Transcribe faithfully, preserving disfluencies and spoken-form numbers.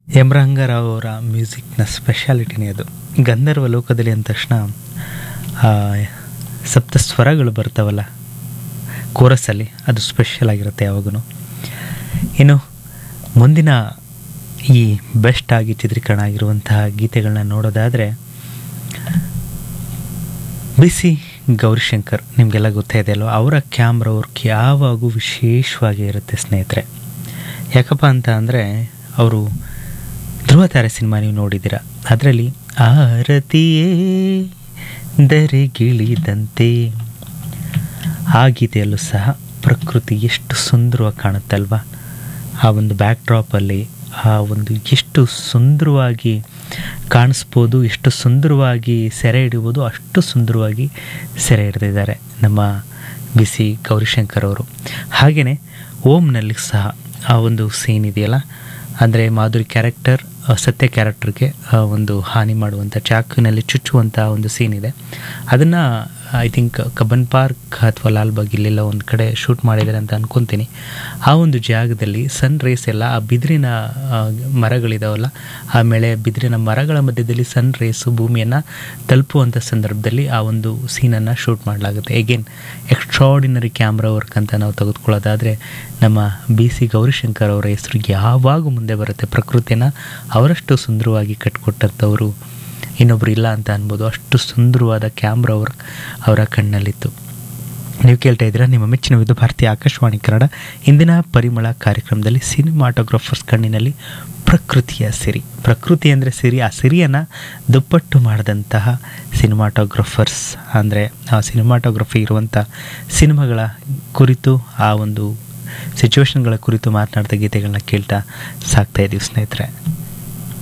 M Ranga Rao ಅವರ ಮ್ಯೂಸಿಕ್ನ ಸ್ಪೆಷಾಲಿಟಿನೇ ಅದು. ಗಂಧರ್ವ ಲೋಕದಲ್ಲಿ ಅಂದ ತಕ್ಷಣ ಆ ಸಪ್ತ ಸ್ವರಗಳು ಬರ್ತಾವಲ್ಲ ಕೋರಸಲ್ಲಿ, ಅದು ಸ್ಪೆಷಲ್ ಆಗಿರುತ್ತೆ ಯಾವಾಗೂ. ಇನ್ನು ಮುಂದಿನ ಈ ಬೆಸ್ಟ್ ಆಗಿ ಚಿತ್ರೀಕರಣ ಆಗಿರುವಂತಹ ಗೀತೆಗಳನ್ನ ನೋಡೋದಾದರೆ, ಬಿ ಸಿ ಗೌರಿಶಂಕರ್ ನಿಮಗೆಲ್ಲ ಗೊತ್ತೇ ಇದೆ ಅಲ್ವ, ಅವರ ಕ್ಯಾಮ್ರಾ ವರ್ಕ್ ಯಾವಾಗೂ ವಿಶೇಷವಾಗಿ ಇರುತ್ತೆ ಸ್ನೇಹಿತರೆ. ಯಾಕಪ್ಪ ಅಂತ ಅಂದರೆ, ಅವರು ಧ್ರುವ ತಾರೆ ಸಿನಿಮಾ ನೀವು ನೋಡಿದ್ದೀರಾ, ಅದರಲ್ಲಿ ಆರತಿಯೇ ದರೆಗಿಳಿದಂತೆ ಆ ಗೀತೆಯಲ್ಲೂ ಸಹ ಪ್ರಕೃತಿ ಎಷ್ಟು ಸುಂದರವಾಗಿ ಕಾಣುತ್ತಲ್ವ, ಆ ಒಂದು ಬ್ಯಾಕ್ ಡ್ರಾಪಲ್ಲಿ ಆ ಒಂದು ಎಷ್ಟು ಸುಂದರವಾಗಿ ಕಾಣಿಸ್ಬೋದು, ಎಷ್ಟು ಸುಂದರವಾಗಿ ಸೆರೆ ಹಿಡಿಬೋದು, ಅಷ್ಟು ಸುಂದರವಾಗಿ ಸೆರೆ ಹಿಡಿದಿದ್ದಾರೆ ನಮ್ಮ ಬಿ ಸಿ ಗೌರಿಶಂಕರ್ ಅವರು. ಹಾಗೆಯೇ ಓಮ್ನಲ್ಲಿ ಸಹ ಆ ಒಂದು ಸೀನ್ ಇದೆಯಲ್ಲ, ಅಂದರೆ ಮಾಧುರಿ ಕ್ಯಾರೆಕ್ಟರ್ ಸತ್ಯ ಕ್ಯಾರೆಕ್ಟರ್ಗೆ ಒಂದು ಹಾನಿ ಮಾಡುವಂಥ ಚಾಕುವಿನಲ್ಲಿ ಚುಚ್ಚುವಂಥ ಒಂದು ಸೀನ್ ಇದೆ. ಅದನ್ನು ಐ ಥಿಂಕ್ ಕಬ್ಬನ್ ಪಾರ್ಕ್ ಅಥವಾ ಲಾಲ್ಬಾಗ್ ಇಲ್ಲೆಲ್ಲ ಒಂದು ಕಡೆ ಶೂಟ್ ಮಾಡಿದ್ದಾರೆ ಅಂತ ಅಂದ್ಕೊತೀನಿ. ಆ ಒಂದು ಜಾಗದಲ್ಲಿ ಸನ್ ರೇಸ್ ಎಲ್ಲ ಆ ಬಿದಿರಿನ ಮರಗಳಿದಾವಲ್ಲ, ಆಮೇಲೆ ಬಿದಿರಿನ ಮರಗಳ ಮಧ್ಯದಲ್ಲಿ ಸನ್ ರೇಸು ಭೂಮಿಯನ್ನು ತಲುಪುವಂಥ ಸಂದರ್ಭದಲ್ಲಿ ಆ ಒಂದು ಸೀನನ್ನು ಶೂಟ್ ಮಾಡಲಾಗುತ್ತೆ. ಎಗೇನ್ ಎಕ್ಸ್ಟ್ರಾಡಿನರಿ ಕ್ಯಾಮ್ರಾ ವರ್ಕ್ ಅಂತ ನಾವು ತೆಗೆದುಕೊಳ್ಳೋದಾದರೆ, ನಮ್ಮ ಬಿ ಸಿ ಗೌರಿಶಂಕರ್ ಅವರ ಹೆಸರು ಯಾವಾಗ ಮುಂದೆ ಬರುತ್ತೆ. ಪ್ರಕೃತಿನ ಅವರಷ್ಟು ಸುಂದರವಾಗಿ ಕಟ್ಕೊಟ್ಟಂಥವರು ಇನ್ನೊಬ್ರು ಇಲ್ಲ ಅಂತ ಅನ್ಬೋದು. ಅಷ್ಟು ಸುಂದರವಾದ ಕ್ಯಾಮ್ರಾ ವರ್ಕ್ ಅವರ ಕಣ್ಣಲ್ಲಿತ್ತು. ನೀವು ಕೇಳ್ತಾ ಇದ್ದೀರಾ ನಿಮ್ಮ ಮೆಚ್ಚಿನ ವಿವಿಧ ಭಾರತೀಯ ಆಕಾಶವಾಣಿ ಕನ್ನಡ. ಇಂದಿನ ಪರಿಮಳ ಕಾರ್ಯಕ್ರಮದಲ್ಲಿ ಸಿನಿಮಾಟೋಗ್ರಫರ್ಸ್ ಕಣ್ಣಿನಲ್ಲಿ ಪ್ರಕೃತಿಯ ಸಿರಿ, ಪ್ರಕೃತಿ ಅಂದರೆ ಸಿರಿ, ಆ ಸಿರಿಯನ್ನು ದುಪ್ಪಟ್ಟು ಮಾಡಿದಂತಹ ಸಿನಿಮಾಟೋಗ್ರಫರ್ಸ್, ಅಂದರೆ ಆ ಸಿನಿಮಾಟೋಗ್ರಫಿ ಇರುವಂಥ ಸಿನಿಮಾಗಳ ಕುರಿತು, ಆ ಒಂದು ಸಿಚುವೇಶನ್ಗಳ ಕುರಿತು ಮಾತನಾಡ್ತಾ ಗೀತೆಗಳನ್ನ ಕೇಳ್ತಾ ಸಾಕ್ತಾ ಇದ್ದೀವಿ ಸ್ನೇಹಿತರೆ.